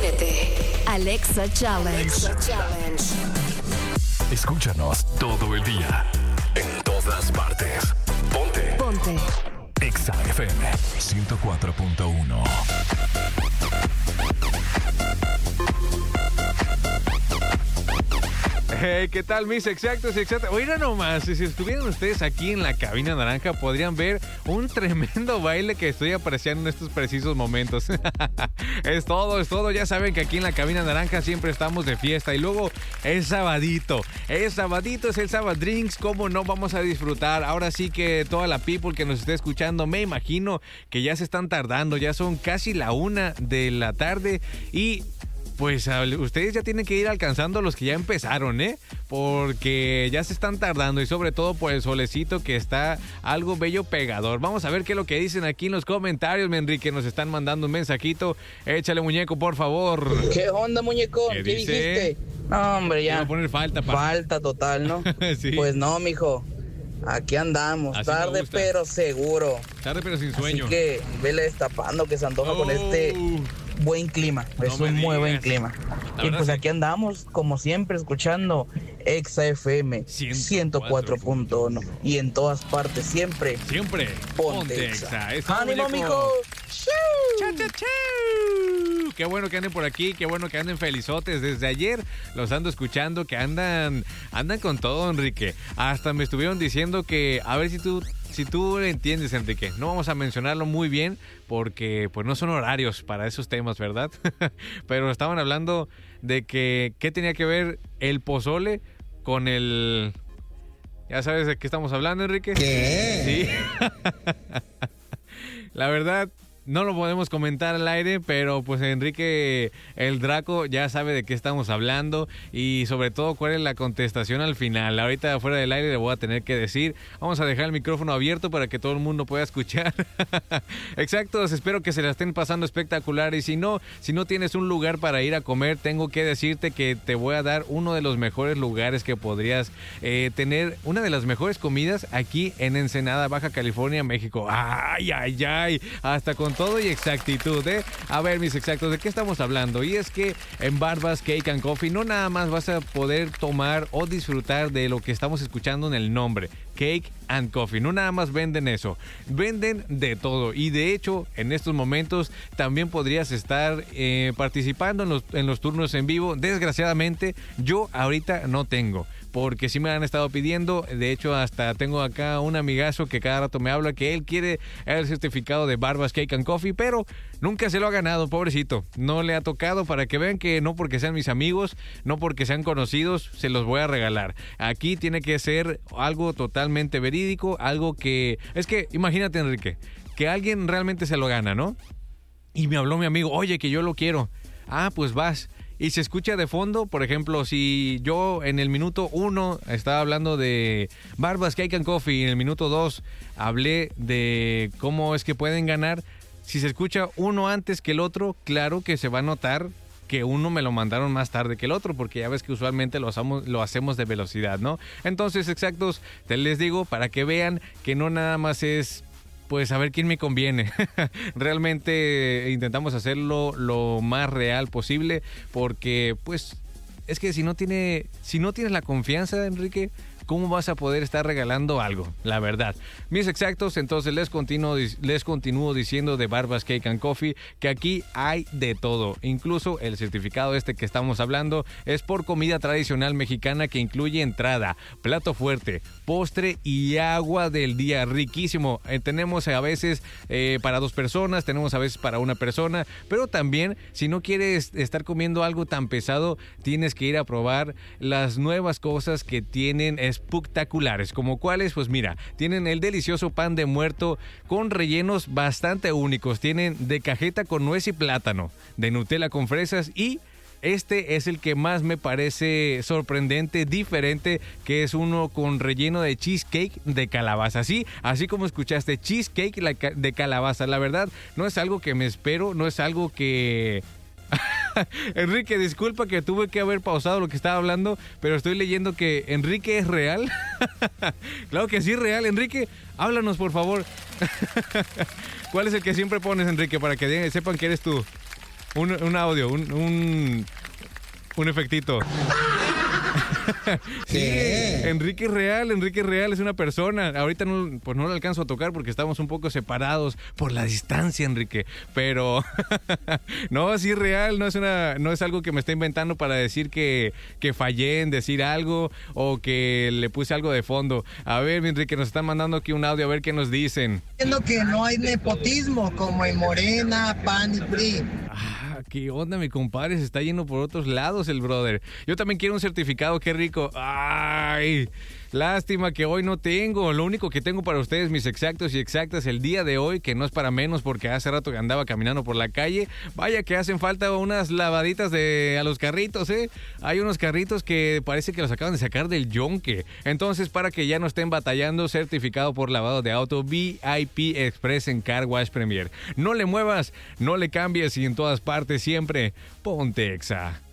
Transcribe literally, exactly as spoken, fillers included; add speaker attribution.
Speaker 1: siete. Alexa Challenge. Alexa Challenge.
Speaker 2: Escúchanos todo el día, en todas partes. Ponte.
Speaker 1: Ponte.
Speaker 2: Exa F M ciento cuatro punto uno.
Speaker 3: Hey, ¿qué tal, mis exactos y exactas? Oigan nomás, si estuvieran ustedes aquí en la cabina naranja, podrían ver un tremendo baile que estoy apreciando en estos precisos momentos. Es todo, es todo. Ya saben que aquí en la cabina naranja siempre estamos de fiesta. Y luego es sabadito. Es sabadito, es el Sabad Drinks. ¿Cómo no vamos a disfrutar? Ahora sí que toda la people que nos esté escuchando, me imagino que ya se están tardando. Ya son casi la una de la tarde y... pues ustedes ya tienen que ir alcanzando los que ya empezaron, ¿eh? Porque ya se están tardando y sobre todo por el solecito que está algo bello pegador. Vamos a ver qué es lo que dicen aquí en los comentarios, mi Enrique. Nos están mandando un mensajito. Échale, muñeco, por favor.
Speaker 4: ¿Qué onda, muñeco?
Speaker 3: ¿Qué,
Speaker 4: ¿Qué dijiste? No, hombre, ya.
Speaker 3: Voy a poner falta, pa.
Speaker 4: Falta total, ¿no?
Speaker 3: Sí.
Speaker 4: Pues no, mijo. Aquí andamos,
Speaker 3: así
Speaker 4: tarde pero seguro.
Speaker 3: Tarde pero sin sueño.
Speaker 4: Así que vele destapando que se antoja
Speaker 3: oh.
Speaker 4: con este buen clima.
Speaker 3: No
Speaker 4: es un muy
Speaker 3: digas.
Speaker 4: buen clima.
Speaker 3: La
Speaker 4: y pues
Speaker 3: sí.
Speaker 4: aquí andamos, como siempre, escuchando Exa F M ciento cuatro punto uno. Y en todas partes, siempre.
Speaker 3: Siempre.
Speaker 4: Ponte,
Speaker 3: Ponte
Speaker 4: Exa.
Speaker 3: Exa.
Speaker 4: ¡Ánimo, mijo!
Speaker 3: ¡Chau, chau, chau! Qué bueno que anden por aquí, qué bueno que anden felizotes. Desde ayer los ando escuchando, que andan andan con todo, Enrique. Hasta me estuvieron diciendo que, a ver si tú si tú entiendes, Enrique. No vamos a mencionarlo muy bien porque pues no son horarios para esos temas, ¿verdad? Pero estaban hablando de que qué tenía que ver el pozole con el... ¿Ya sabes de qué estamos hablando, Enrique?
Speaker 4: ¿Qué?
Speaker 3: Sí. La verdad... no lo podemos comentar al aire, pero pues Enrique el Draco ya sabe de qué estamos hablando y sobre todo cuál es la contestación al final. Ahorita fuera del aire le voy a tener que decir. Vamos a dejar el micrófono abierto para que todo el mundo pueda escuchar. Exactos, espero que se la estén pasando espectacular y si no, si no tienes un lugar para ir a comer, tengo que decirte que te voy a dar uno de los mejores lugares que podrías eh, tener, una de las mejores comidas aquí en Ensenada, Baja California, México. Ay, ay, ay, hasta con todo y exactitud, ¿eh? A ver, mis exactos, ¿de qué estamos hablando? Y es que en Barbas Cake and Coffee no nada más vas a poder tomar o disfrutar de lo que estamos escuchando en el nombre, Cake and Coffee. No nada más venden eso, venden de todo. Y de hecho, en estos momentos también podrías estar eh, participando en los, en los turnos en vivo. Desgraciadamente, yo ahorita no tengo, porque sí me han estado pidiendo. De hecho, hasta tengo acá un amigazo que cada rato me habla que él quiere el certificado de Barbas Cake and Coffee, pero nunca se lo ha ganado, pobrecito. No le ha tocado, para que vean que no porque sean mis amigos, no porque sean conocidos, se los voy a regalar. Aquí tiene que ser algo totalmente verídico, algo que... Es que, imagínate, Enrique, que alguien realmente se lo gana, ¿no? Y me habló mi amigo, oye, que yo lo quiero. Ah, pues vas. Y se escucha de fondo, por ejemplo, si yo en el minuto uno estaba hablando de Barbas Cake and Coffee y en el minuto dos hablé de cómo es que pueden ganar, si se escucha uno antes que el otro, claro que se va a notar que uno me lo mandaron más tarde que el otro, porque ya ves que usualmente lo hacemos, lo hacemos de velocidad, ¿no? Entonces, exactos, te les digo para que vean que no nada más es... pues a ver quién me conviene. Realmente intentamos hacerlo lo más real posible porque pues es que si no tiene si no tienes la confianza, Enrique, ¿cómo vas a poder estar regalando algo? La verdad. Mis exactos, entonces les continúo, les continúo diciendo de Barbas Cake and Coffee que aquí hay de todo. Incluso el certificado este que estamos hablando es por comida tradicional mexicana que incluye entrada, plato fuerte, postre y agua del día. Riquísimo. Eh, tenemos a veces eh, para dos personas, tenemos a veces para una persona, pero también si no quieres estar comiendo algo tan pesado, tienes que ir a probar las nuevas cosas que tienen espectaculares. ¿Como cuáles? Pues mira, tienen el delicioso pan de muerto con rellenos bastante únicos. Tienen de cajeta con nuez y plátano, de Nutella con fresas y este es el que más me parece sorprendente, diferente, que es uno con relleno de cheesecake de calabaza. Sí, así como escuchaste, cheesecake de calabaza. La verdad, no es algo que me espero, no es algo que... Enrique, disculpa que tuve que haber pausado lo que estaba hablando, pero estoy leyendo que Enrique es real. Claro que sí, real. Enrique, háblanos, por favor. ¿Cuál es el que siempre pones, Enrique, para que sepan que eres tú? un, un audio, un, un, un efectito. Sí, Enrique Real, Enrique Real es una persona. Ahorita no, pues no lo alcanzo a tocar porque estamos un poco separados por la distancia, Enrique. Pero no, sí es real, no es una, no es algo que me está inventando para decir que, que fallé en decir algo o que le puse algo de fondo. A ver, Enrique, nos están mandando aquí un audio, a ver qué nos dicen.
Speaker 5: Entiendo que no hay nepotismo como en Morena, P A N y P R I.
Speaker 3: Ah, ¿qué onda, mi compadre? Se está yendo por otros lados el brother. Yo también quiero un certificado, qué rico. Ay, lástima que hoy no tengo. Lo único que tengo para ustedes, mis exactos y exactas, el día de hoy, que no es para menos porque hace rato que andaba caminando por la calle. Vaya que hacen falta unas lavaditas de a los carritos, ¿eh? Hay unos carritos que parece que los acaban de sacar del yonque. Entonces, para que ya no estén batallando, certificado por lavado de auto V I P Express en Car Wash Premier. No le muevas, no le cambies y en todas partes siempre ponte Exa.